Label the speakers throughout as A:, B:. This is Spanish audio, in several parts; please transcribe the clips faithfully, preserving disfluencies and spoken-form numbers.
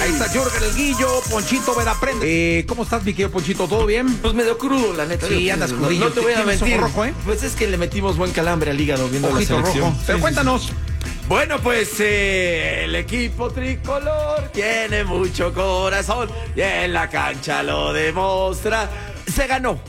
A: Ahí está Jürgen el Guillo, Ponchito Veraprende. Eh, ¿Cómo estás, mi querido Ponchito? ¿Todo bien?
B: Pues medio crudo, la neta.
A: Sí, andas
B: no,
A: crudillo.
B: no te voy a mentir.
A: Rojo, ¿eh?
B: Pues es que le metimos buen calambre al hígado viendo
A: Ojito
B: la selección.
A: rojo. Pero
B: sí,
A: cuéntanos.
B: Sí, sí. Bueno, pues eh, el equipo tricolor tiene mucho corazón y en la cancha lo demuestra. Se ganó.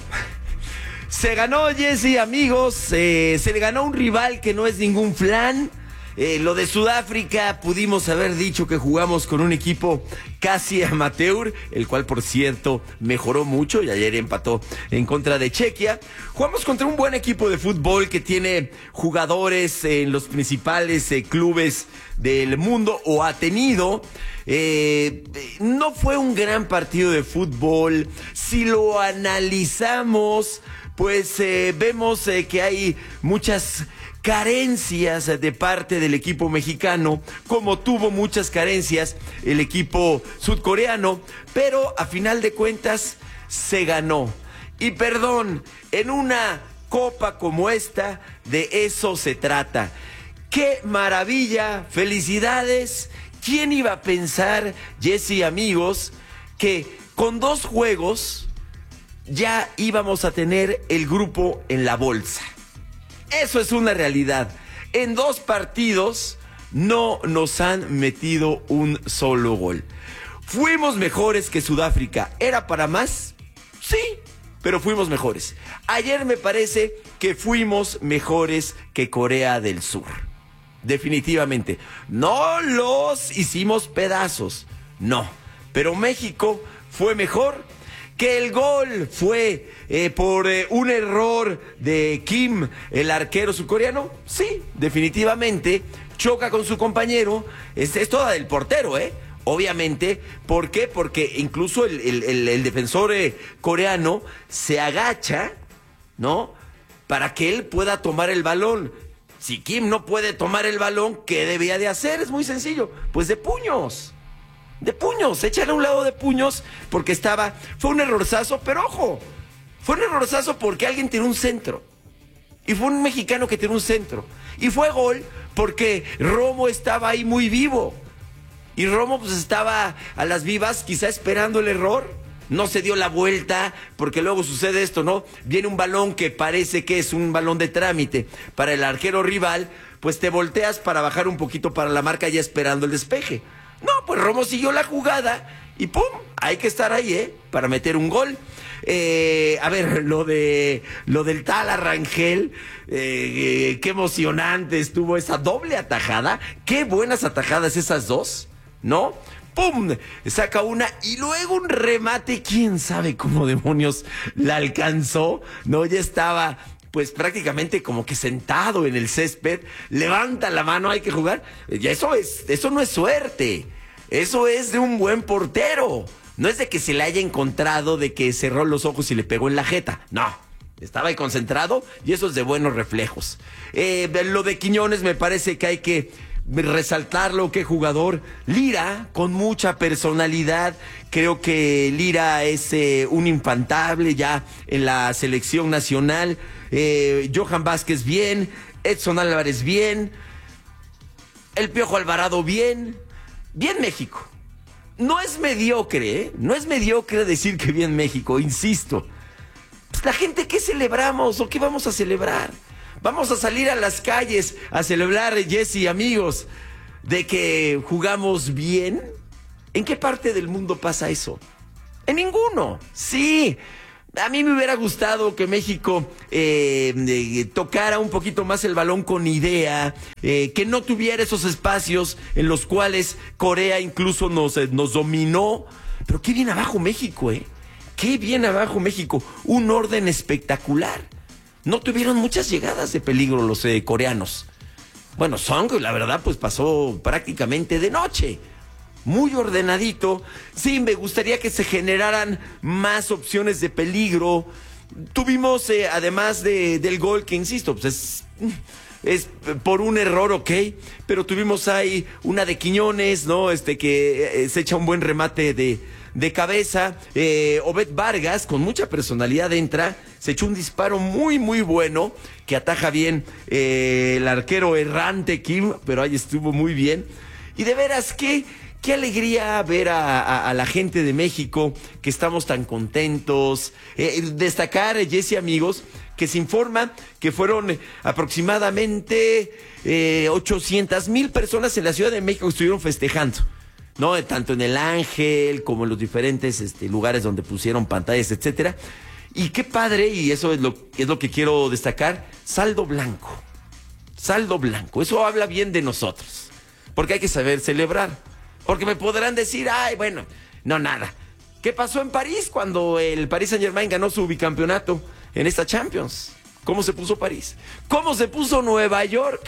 B: Se ganó, Jesse, amigos. Eh, se le ganó un rival que no es ningún flan. Eh, lo de Sudáfrica, pudimos haber dicho que jugamos con un equipo casi amateur, el cual, por cierto, mejoró mucho y ayer empató en contra de Chequia. Jugamos contra un buen equipo de fútbol que tiene jugadores en los principales eh, clubes del mundo, o ha tenido. Eh, no fue un gran partido de fútbol. Si lo analizamos, pues eh, vemos eh, que hay muchas carencias de parte del equipo mexicano, como tuvo muchas carencias el equipo sudcoreano, pero a final de cuentas se ganó. Y perdón, en una copa como esta, de eso se trata. ¡Qué maravilla! ¡Felicidades! ¿Quién iba a pensar, Jesse, amigos, que con dos juegos ya íbamos a tener el grupo en la bolsa? Eso es una realidad. En dos partidos no nos han metido un solo gol. Fuimos mejores que Sudáfrica. ¿Era para más? Sí, pero fuimos mejores. Ayer me parece que fuimos mejores que Corea del Sur. Definitivamente. No los hicimos pedazos. No. Pero México fue mejor. Que el gol fue eh, por eh, un error de Kim, el arquero surcoreano. Sí, definitivamente. Choca con su compañero. Es, es toda del portero, ¿eh? Obviamente. ¿Por qué? Porque incluso el, el, el, el defensor eh, coreano se agacha, ¿no? Para que él pueda tomar el balón. Si Kim no puede tomar el balón, ¿qué debía de hacer? Es muy sencillo. Pues de puños. De puños, échale a un lado de puños, porque estaba, fue un errorzazo, pero ojo, fue un errorzazo porque alguien tiró un centro, y fue un mexicano que tiró un centro, y fue gol porque Romo estaba ahí muy vivo, y Romo pues estaba a las vivas, quizá esperando el error, no se dio la vuelta, porque luego sucede esto, ¿no? Viene un balón que parece que es un balón de trámite para el arquero rival, pues te volteas para bajar un poquito para la marca ya esperando el despeje. No, pues Romo siguió la jugada y ¡pum! Hay que estar ahí, ¿eh? Para meter un gol. Eh, a ver, lo de lo del tal Arrangel, eh, eh, qué emocionante estuvo esa doble atajada. Qué buenas atajadas esas dos, ¿no? ¡Pum! Saca una y luego un remate. ¿Quién sabe cómo demonios la alcanzó? No, ya estaba pues prácticamente como que sentado en el césped, levanta la mano, hay que jugar. Y eso es, eso no es suerte, eso es de un buen portero. No es de que se le haya encontrado, de que cerró los ojos y le pegó en la jeta, no. Estaba ahí concentrado y eso es de buenos reflejos. Eh, lo de Quiñones me parece que hay que resaltarlo, qué jugador. Lira, con mucha personalidad. Creo que Lira es eh, un infantable ya en la selección nacional. Eh, Johan Vázquez bien, Edson Álvarez bien, el Piojo Alvarado bien. Bien México. No es mediocre, ¿eh? No es mediocre decir que bien México, insisto. Pues la gente, ¿qué celebramos o qué vamos a celebrar? Vamos a salir a las calles a celebrar, Jesse, amigos, de que jugamos bien. ¿En qué parte del mundo pasa eso? En ninguno. Sí, a mí me hubiera gustado que México eh, eh, tocara un poquito más el balón con idea, eh, que no tuviera esos espacios en los cuales Corea incluso nos, eh, nos dominó. Pero qué bien abajo México, ¿eh? Qué bien abajo México. Un orden espectacular. No tuvieron muchas llegadas de peligro los eh, coreanos. Bueno, Song, la verdad, pues pasó prácticamente de noche. Muy ordenadito. Sí, me gustaría que se generaran más opciones de peligro. Tuvimos, eh, además de, del gol, que insisto, pues es, es por un error, ok, pero tuvimos ahí una de Quiñones, ¿no? Este que eh, se echa un buen remate de, de cabeza. Eh, Obed Vargas, con mucha personalidad, entra, se echó un disparo muy, muy bueno, que ataja bien eh, el arquero errante Kim, pero ahí estuvo muy bien. Y de veras, qué, Qué alegría ver a, a, a la gente de México, que estamos tan contentos. Eh, destacar, Jesse, amigos, que se informa que fueron aproximadamente eh, ochocientas mil personas en la Ciudad de México que estuvieron festejando, ¿no? Tanto en el Ángel como en los diferentes este, lugares donde pusieron pantallas, etcétera. Y qué padre, y eso es lo, es lo que quiero destacar, saldo blanco. Saldo blanco. Eso habla bien de nosotros, porque hay que saber celebrar. Porque me podrán decir, ay, bueno, no, nada. ¿Qué pasó en París cuando el Paris Saint-Germain ganó su bicampeonato en esta Champions? ¿Cómo se puso París? ¿Cómo se puso Nueva York?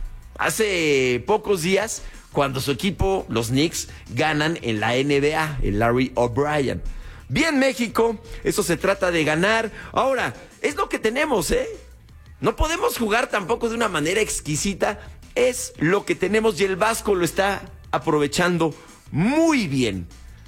B: Hace pocos días, cuando su equipo, los Knicks, ganan en la N B A, el Larry O'Brien. Bien, México, eso se trata de ganar. Ahora, es lo que tenemos, ¿eh? No podemos jugar tampoco de una manera exquisita. Es lo que tenemos y el Vasco lo está aprovechando muy bien.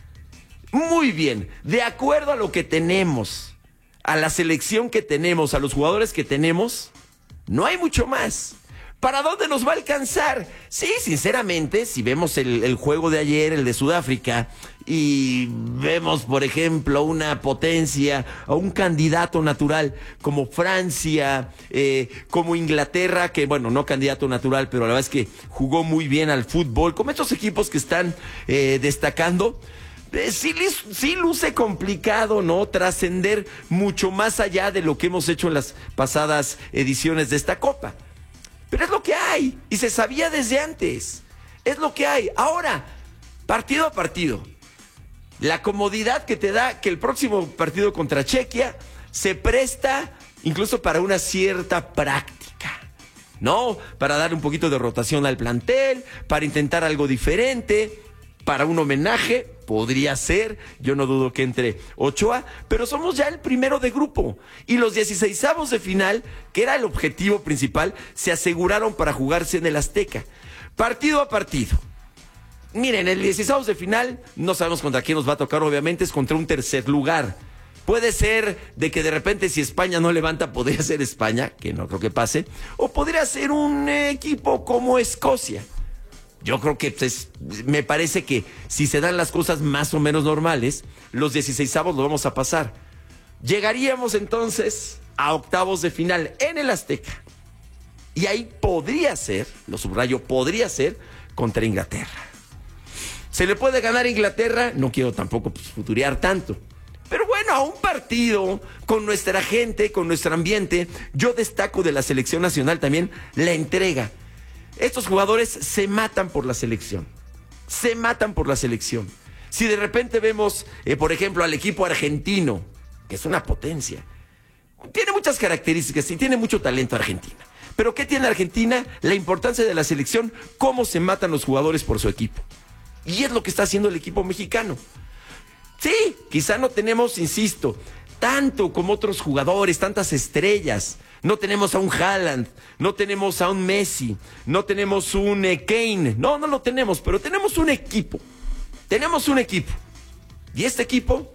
B: Muy bien. De acuerdo a lo que tenemos, a la selección que tenemos, a los jugadores que tenemos, no hay mucho más. ¿Para dónde nos va a alcanzar? Sí, sinceramente, si vemos el, el juego de ayer, el de Sudáfrica, y vemos, por ejemplo, una potencia o un candidato natural como Francia, eh, como Inglaterra, que bueno, no candidato natural, pero la verdad es que jugó muy bien al fútbol, como estos equipos que están eh, destacando, eh, sí, sí luce complicado, ¿no? Trascender mucho más allá de lo que hemos hecho en las pasadas ediciones de esta Copa. Pero es lo que hay, y se sabía desde antes. Es lo que hay. Ahora, partido a partido, la comodidad que te da que el próximo partido contra Chequia se presta incluso para una cierta práctica, ¿no? Para dar un poquito de rotación al plantel, para intentar algo diferente, para un homenaje, podría ser, yo no dudo que entre Ochoa, pero somos ya el primero de grupo, y los dieciseisavos de final, que era el objetivo principal, se aseguraron para jugarse en el Azteca, partido a partido. Miren, el dieciseisavos de final, no sabemos contra quién nos va a tocar, obviamente es contra un tercer lugar. Puede ser de que de repente si España no levanta, podría ser España, que no creo que pase, o podría ser un equipo como Escocia. Yo creo que pues, me parece que si se dan las cosas más o menos normales, los dieciseisavos lo vamos a pasar. Llegaríamos entonces a octavos de final en el Azteca. Y ahí podría ser, lo subrayo, podría ser contra Inglaterra. ¿Se le puede ganar a Inglaterra? No quiero tampoco pues, futurear tanto. Pero bueno, a un partido con nuestra gente, con nuestro ambiente, yo destaco de la selección nacional también la entrega. Estos jugadores se matan por la selección. Se matan por la selección. Si de repente vemos, eh, por ejemplo, al equipo argentino, que es una potencia, tiene muchas características y tiene mucho talento Argentina. Pero ¿qué tiene Argentina? La importancia de la selección, cómo se matan los jugadores por su equipo. Y es lo que está haciendo el equipo mexicano. Sí, quizá no tenemos, insisto, tanto como otros jugadores, tantas estrellas. No tenemos a un Haaland, no tenemos a un Messi, no tenemos un eh, Kane. No, no lo tenemos, pero tenemos un equipo. Tenemos un equipo. Y este equipo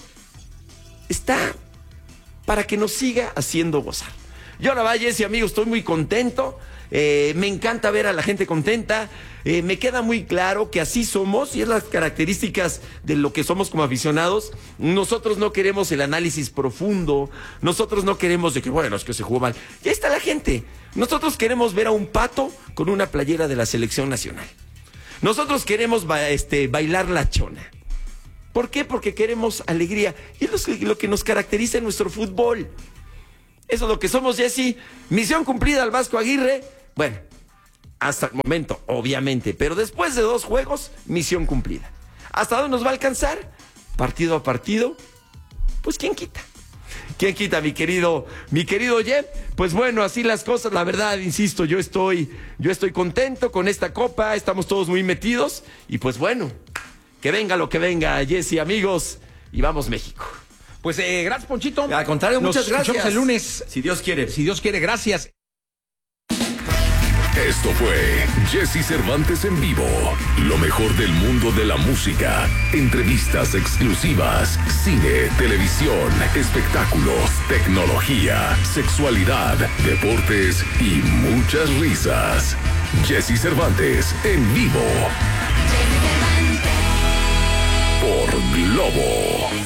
B: está para que nos siga haciendo gozar. Yo la verdad, Jesse, amigos, estoy muy contento. Eh, me encanta ver a la gente contenta. Eh, me queda muy claro que así somos y es las características de lo que somos como aficionados. Nosotros no queremos el análisis profundo. Nosotros no queremos de que, bueno, es que se jugó mal. Ya está la gente. Nosotros queremos ver a un pato con una playera de la selección nacional. Nosotros queremos ba- este, bailar la chona. ¿Por qué? Porque queremos alegría. Y es lo, lo que nos caracteriza en nuestro fútbol. Eso es lo que somos, Jesse. Misión cumplida al Vasco Aguirre. Bueno, hasta el momento, obviamente. Pero después de dos juegos, misión cumplida. ¿Hasta dónde nos va a alcanzar? Partido a partido. Pues ¿quién quita? ¿Quién quita, mi querido, mi querido Jeff? Pues bueno, así las cosas. La verdad, insisto, yo estoy, yo estoy contento con esta copa. Estamos todos muy metidos. Y pues bueno, que venga lo que venga, Jesse, amigos. Y vamos, México.
A: Pues eh, gracias, Ponchito.
B: Al contrario,
A: Nos
B: muchas gracias.
A: escuchamos el lunes.
B: Si Dios quiere.
A: Si Dios quiere, gracias.
C: Esto fue Jesse Cervantes en vivo. Lo mejor del mundo de la música. Entrevistas exclusivas. Cine, televisión, espectáculos, tecnología, sexualidad, deportes y muchas risas. Jesse Cervantes en vivo.
D: Jesse Cervantes.
C: Globo.